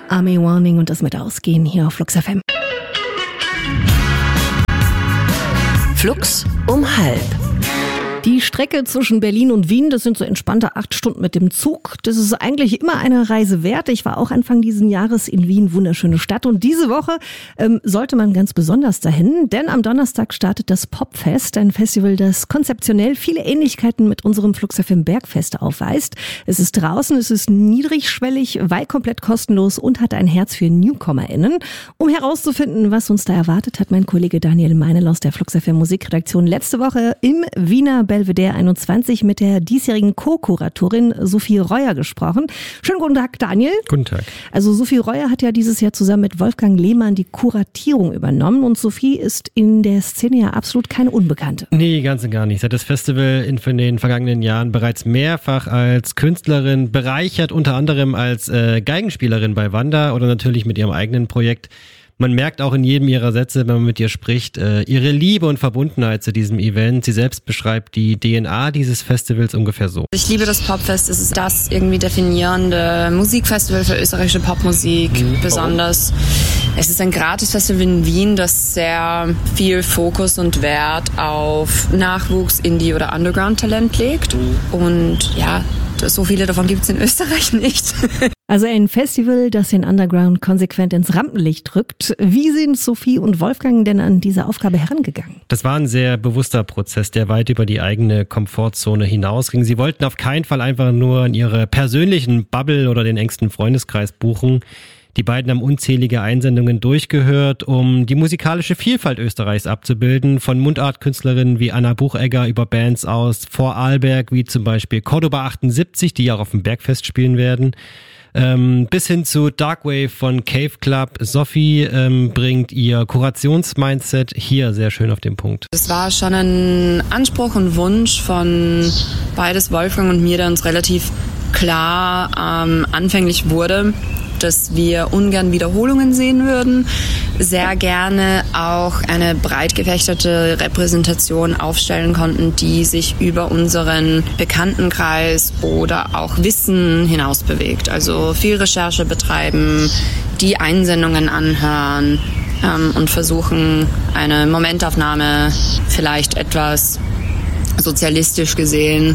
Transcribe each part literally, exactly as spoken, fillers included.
Army Warning und das mit Ausgehen hier auf Flux F M. Flux um halb. Die Strecke zwischen Berlin und Wien, das sind so entspannte acht Stunden mit dem Zug. Das ist eigentlich immer eine Reise wert. Ich war auch Anfang diesen Jahres in Wien, wunderschöne Stadt. Und diese Woche ähm, sollte man ganz besonders dahin, denn am Donnerstag startet das Popfest, ein Festival, das konzeptionell viele Ähnlichkeiten mit unserem Flux F M Bergfest aufweist. Es ist draußen, es ist niedrigschwellig, weil komplett kostenlos und hat ein Herz für NewcomerInnen. Um herauszufinden, was uns da erwartet, hat mein Kollege Daniel Meinel aus der Flux F M Musikredaktion letzte Woche im Wiener Belvedere einundzwanzig mit der diesjährigen Co-Kuratorin Sophie Reuer gesprochen. Schönen guten Tag, Daniel. Guten Tag. Also Sophie Reuer hat ja dieses Jahr zusammen mit Wolfgang Lehmann die Kuratierung übernommen und Sophie ist in der Szene ja absolut keine Unbekannte. Nee, ganz und gar nicht. Sie hat das Festival in, in den vergangenen Jahren bereits mehrfach als Künstlerin bereichert, unter anderem als äh, Geigenspielerin bei Wanda oder natürlich mit ihrem eigenen Projekt. Man merkt auch in jedem ihrer Sätze, wenn man mit ihr spricht, äh, ihre Liebe und Verbundenheit zu diesem Event. Sie selbst beschreibt die D N A dieses Festivals ungefähr so. Ich liebe das Popfest. Es ist das irgendwie definierende Musikfestival für österreichische Popmusik. Mhm. Besonders. Es ist ein Gratisfestival in Wien, das sehr viel Fokus und Wert auf Nachwuchs, Indie- oder Underground-Talent legt. Mhm. Und ja, so viele davon gibt es in Österreich nicht. Also ein Festival, das den Underground konsequent ins Rampenlicht rückt. Wie sind Sophie und Wolfgang denn an diese Aufgabe herangegangen? Das war ein sehr bewusster Prozess, der weit über die eigene Komfortzone hinausging. Sie wollten auf keinen Fall einfach nur in ihre persönlichen Bubble oder den engsten Freundeskreis buchen. Die beiden haben unzählige Einsendungen durchgehört, um die musikalische Vielfalt Österreichs abzubilden. Von Mundartkünstlerinnen wie Anna Buchegger über Bands aus Vorarlberg, wie zum Beispiel Cordoba achtundsiebzig, die ja auch auf dem Bergfest spielen werden. Ähm, bis hin zu Darkwave von Cave Club. Sophie ähm, bringt ihr Kurationsmindset hier sehr schön auf den Punkt. Es war schon ein Anspruch und Wunsch von beides Wolfgang und mir, der uns relativ klar ähm, anfänglich wurde, dass wir ungern Wiederholungen sehen würden, sehr gerne auch eine breit gefächerte Repräsentation aufstellen konnten, die sich über unseren Bekanntenkreis oder auch Wissen hinaus bewegt. Also viel Recherche betreiben, die Einsendungen anhören ähm, und versuchen, eine Momentaufnahme vielleicht etwas sozialistisch gesehen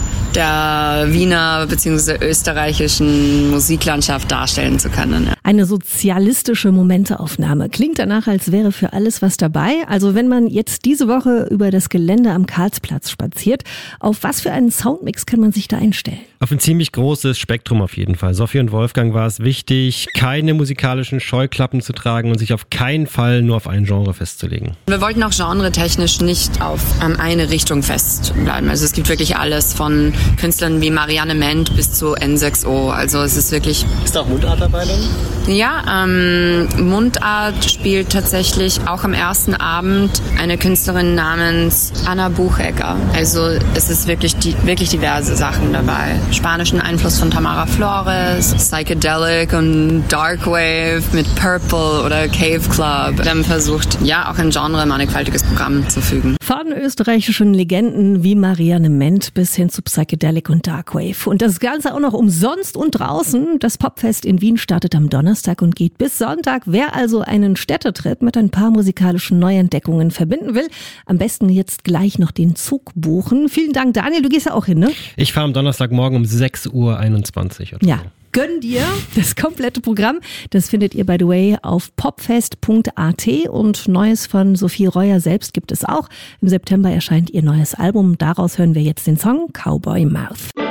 der Wiener bzw. österreichischen Musiklandschaft darstellen zu können. Eine sozialistische Momentaufnahme. Klingt danach, als wäre für alles was dabei. Also wenn man jetzt diese Woche über das Gelände am Karlsplatz spaziert, auf was für einen Soundmix kann man sich da einstellen? Auf ein ziemlich großes Spektrum auf jeden Fall. Sophie und Wolfgang war es wichtig, keine musikalischen Scheuklappen zu tragen und sich auf keinen Fall nur auf ein Genre festzulegen. Wir wollten auch genretechnisch nicht auf ähm, eine Richtung festbleiben. Also es gibt wirklich alles von Künstlern wie Marianne Ment bis zu N sechs O. Also es ist wirklich... Ist da auch Mundart dabei dann? Ja, ähm, Mundart spielt tatsächlich auch am ersten Abend eine Künstlerin namens Anna Buchegger. Also es ist wirklich, die, wirklich diverse Sachen dabei. Spanischen Einfluss von Tamara Flores, Psychedelic und Darkwave mit Purple oder Cave Club. Wir haben versucht, ja, auch ein Genre mannigfaltiges Programm zu fügen. Von österreichischen Legenden wie Marianne Ment bis hin zu Psychedelic und Darkwave. Und das Ganze auch noch umsonst und draußen. Das Popfest in Wien startet am Donnerstag und geht bis Sonntag. Wer also einen Städtetrip mit ein paar musikalischen Neuentdeckungen verbinden will, am besten jetzt gleich noch den Zug buchen. Vielen Dank, Daniel. Du gehst ja auch hin, ne? Ich fahre am Donnerstagmorgen um sechs Uhr einundzwanzig. Oder ja. so. Gönn dir das komplette Programm. Das findet ihr, by the way, auf popfest punkt a t und Neues von Sophie Reuer selbst gibt es auch. Im September erscheint ihr neues Album. Daraus hören wir jetzt den Song Cowboy Mouth.